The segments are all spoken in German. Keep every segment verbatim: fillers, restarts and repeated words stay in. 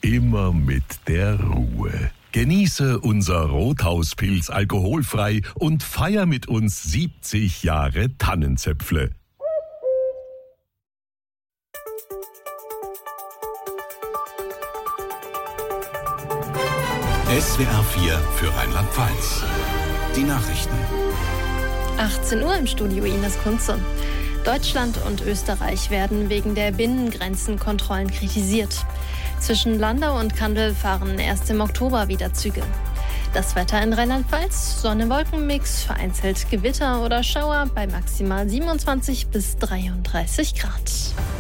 immer mit der Ruhe. Genieße unser Rothauspilz alkoholfrei und feier mit uns siebzig Jahre Tannenzäpfle. S W R vier für Rheinland-Pfalz. Die Nachrichten. achtzehn Uhr im Studio Ines Kunze. Deutschland und Österreich werden wegen der Binnengrenzenkontrollen kritisiert. Zwischen Landau und Kandel fahren erst im Oktober wieder Züge. Das Wetter in Rheinland-Pfalz: Sonne-Wolken-Mix, vereinzelt Gewitter oder Schauer bei maximal siebenundzwanzig bis dreiunddreißig Grad.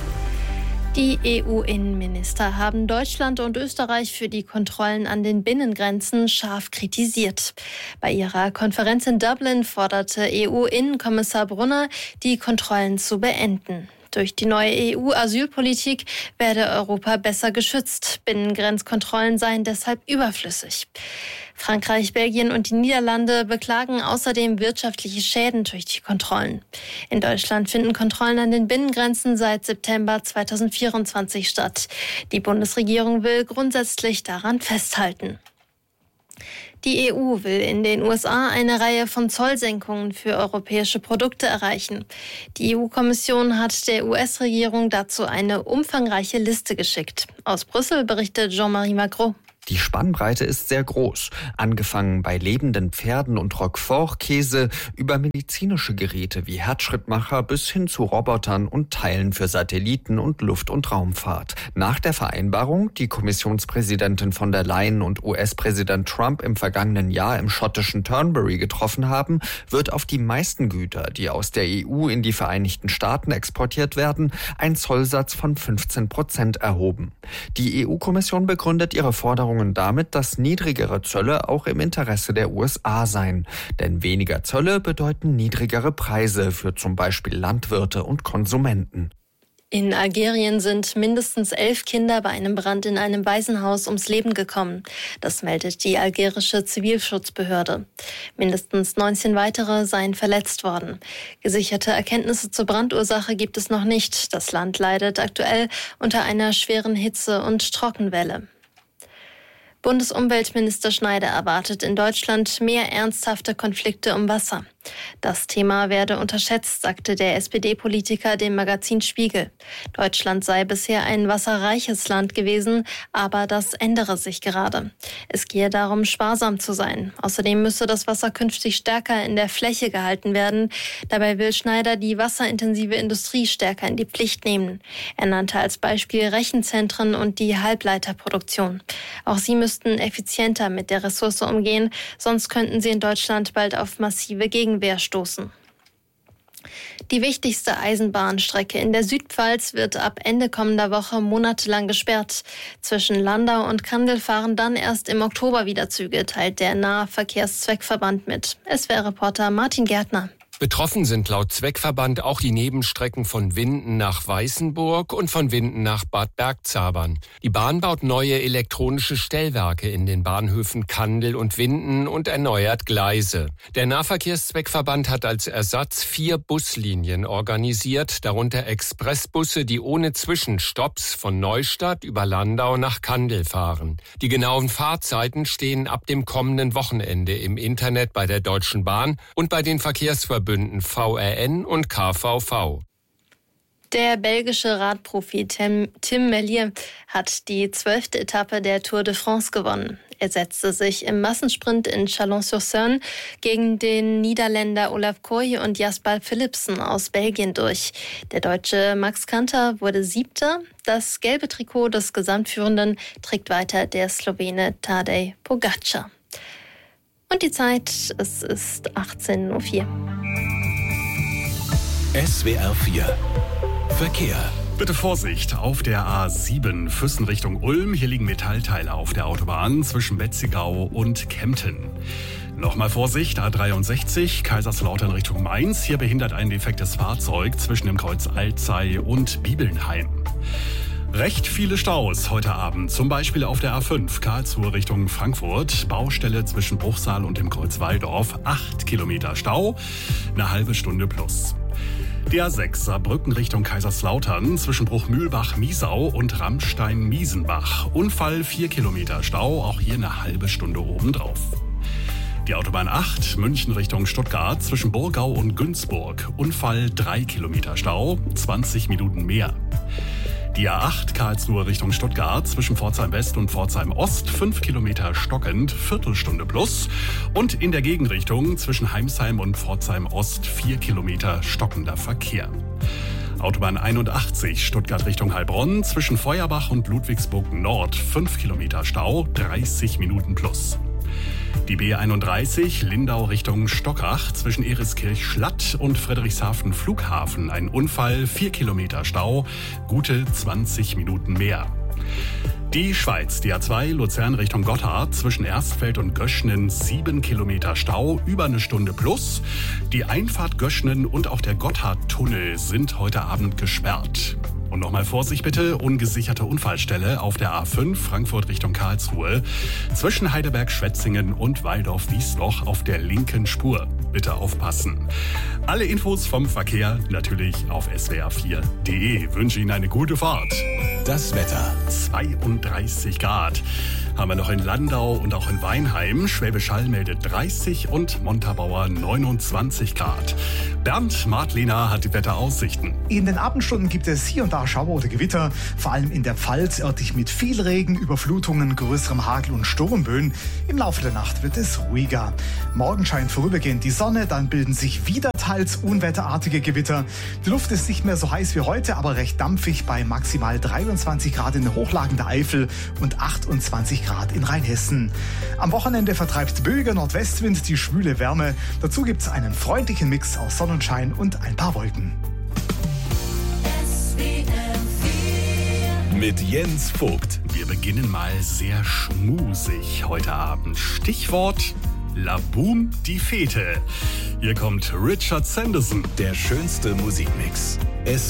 Die E U-Innenminister haben Deutschland und Österreich für die Kontrollen an den Binnengrenzen scharf kritisiert. Bei ihrer Konferenz in Dublin forderte E U-Innenkommissar Brunner, die Kontrollen zu beenden. Durch die neue E U-Asylpolitik werde Europa besser geschützt. Binnengrenzkontrollen seien deshalb überflüssig. Frankreich, Belgien und die Niederlande beklagen außerdem wirtschaftliche Schäden durch die Kontrollen. In Deutschland finden Kontrollen an den Binnengrenzen seit September zweitausendvierundzwanzig statt. Die Bundesregierung will grundsätzlich daran festhalten. Die E U will in den U S A eine Reihe von Zollsenkungen für europäische Produkte erreichen. Die E U-Kommission hat der U S-Regierung dazu eine umfangreiche Liste geschickt. Aus Brüssel berichtet Jean-Marie Magro. Die Spannbreite ist sehr groß, angefangen bei lebenden Pferden und Roquefort-Käse über medizinische Geräte wie Herzschrittmacher bis hin zu Robotern und Teilen für Satelliten und Luft- und Raumfahrt. Nach der Vereinbarung, die Kommissionspräsidentin von der Leyen und U S-Präsident Trump im vergangenen Jahr im schottischen Turnberry getroffen haben, wird auf die meisten Güter, die aus der E U in die Vereinigten Staaten exportiert werden, ein Zollsatz von fünfzehn Prozent erhoben. Die E U-Kommission begründet ihre Forderung damit, dass niedrigere Zölle auch im Interesse der U S A seien. Denn weniger Zölle bedeuten niedrigere Preise für zum Beispiel Landwirte und Konsumenten. In Algerien sind mindestens elf Kinder bei einem Brand in einem Waisenhaus ums Leben gekommen. Das meldet die algerische Zivilschutzbehörde. Mindestens neunzehn weitere seien verletzt worden. Gesicherte Erkenntnisse zur Brandursache gibt es noch nicht. Das Land leidet aktuell unter einer schweren Hitze- und Trockenwelle. Bundesumweltminister Schneider erwartet in Deutschland mehr ernsthafte Konflikte um Wasser. Das Thema werde unterschätzt, sagte der S P D-Politiker dem Magazin Spiegel. Deutschland sei bisher ein wasserreiches Land gewesen, aber das ändere sich gerade. Es gehe darum, sparsam zu sein. Außerdem müsse das Wasser künftig stärker in der Fläche gehalten werden. Dabei will Schneider die wasserintensive Industrie stärker in die Pflicht nehmen. Er nannte als Beispiel Rechenzentren und die Halbleiterproduktion. Auch sie müssten effizienter mit der Ressource umgehen, sonst könnten sie in Deutschland bald auf massive Gegenwehr stoßen. Die wichtigste Eisenbahnstrecke in der Südpfalz wird ab Ende kommender Woche monatelang gesperrt. Zwischen Landau und Kandel fahren dann erst im Oktober wieder Züge, teilt der Nahverkehrszweckverband mit. S W R-Reporter Martin Gärtner. Betroffen sind laut Zweckverband auch die Nebenstrecken von Winden nach Weißenburg und von Winden nach Bad Bergzabern. Die Bahn baut neue elektronische Stellwerke in den Bahnhöfen Kandel und Winden und erneuert Gleise. Der Nahverkehrszweckverband hat als Ersatz vier Buslinien organisiert, darunter Expressbusse, die ohne Zwischenstopps von Neustadt über Landau nach Kandel fahren. Die genauen Fahrzeiten stehen ab dem kommenden Wochenende im Internet bei der Deutschen Bahn und bei den Verkehrsverbünden V R N und K V V. Der belgische Radprofi Tim, Tim Merlier hat die zwölfte Etappe der Tour de France gewonnen. Er setzte sich im Massensprint in Chalon-sur-Saône gegen den Niederländer Olaf Kooi und Jasper Philipsen aus Belgien durch. Der Deutsche Max Kanter wurde Siebter. Das gelbe Trikot des Gesamtführenden trägt weiter der Slowene Tadej Pogačar. Und die Zeit, es ist achtzehn Uhr vier. S W R vier Verkehr. Bitte Vorsicht auf der A sieben Füssen Richtung Ulm. Hier liegen Metallteile auf der Autobahn zwischen Betzigau und Kempten. Nochmal Vorsicht, A dreiundsechzig Kaiserslautern Richtung Mainz. Hier behindert ein defektes Fahrzeug zwischen dem Kreuz Alzey und Bibelnheim. Recht viele Staus heute Abend, zum Beispiel auf der A fünf Karlsruhe Richtung Frankfurt. Baustelle zwischen Bruchsal und dem Kreuz Walldorf. Acht Kilometer Stau, eine halbe Stunde plus. Die A sechs Saarbrücken Richtung Kaiserslautern zwischen Bruchmühlbach-Miesau und Rammstein-Miesenbach. Unfall, vier Kilometer Stau, auch hier eine halbe Stunde obendrauf. Die Autobahn acht München Richtung Stuttgart zwischen Burgau und Günzburg. Unfall, drei Kilometer Stau, zwanzig Minuten mehr. Die A acht Karlsruhe Richtung Stuttgart zwischen Pforzheim West und Pforzheim Ost, fünf Kilometer stockend, Viertelstunde plus. Und in der Gegenrichtung zwischen Heimsheim und Pforzheim Ost, vier Kilometer stockender Verkehr. Autobahn einundachtzig Stuttgart Richtung Heilbronn zwischen Feuerbach und Ludwigsburg Nord, fünf Kilometer Stau, dreißig Minuten plus. Die B einunddreißig Lindau Richtung Stockach zwischen Eriskirch-Schlatt und Friedrichshafen Flughafen. Ein Unfall, vier Kilometer Stau, gute zwanzig Minuten mehr. Die Schweiz, die A zwei Luzern Richtung Gotthard zwischen Erstfeld und Göschnen, sieben Kilometer Stau, über eine Stunde plus. Die Einfahrt Göschnen und auch der Gotthardtunnel sind heute Abend gesperrt. Und nochmal Vorsicht bitte, ungesicherte Unfallstelle auf der A fünf Frankfurt Richtung Karlsruhe zwischen Heidelberg-Schwetzingen und Waldorf-Wiesloch auf der linken Spur. Bitte aufpassen. Alle Infos vom Verkehr natürlich auf s w r vier punkt d e. Wünsche Ihnen eine gute Fahrt. Das Wetter. zweiunddreißig Grad haben wir noch in Landau und auch in Weinheim. Schwäbisch Hall meldet dreißig und Montabaur neunundzwanzig Grad. Bernd Martliner hat die Wetteraussichten. In den Abendstunden gibt es hier und da Schauer oder Gewitter, vor allem in der Pfalz örtlich mit viel Regen, Überflutungen, größerem Hagel und Sturmböen. Im Laufe der Nacht wird es ruhiger. Morgen scheint vorübergehend die Sonne, dann bilden sich wieder teils unwetterartige Gewitter. Die Luft ist nicht mehr so heiß wie heute, aber recht dampfig bei maximal dreiundzwanzig Grad in den Hochlagen der Eifel und achtundzwanzig Grad in Rheinhessen. Am Wochenende vertreibt böiger Nordwestwind die schwüle Wärme. Dazu gibt es einen freundlichen Mix aus Sonnenschein und ein paar Wolken. Mit Jens Vogt. Wir beginnen mal sehr schmusig heute Abend. Stichwort La Boom die Fete. Hier kommt Richard Sanderson. Der schönste Musikmix. Es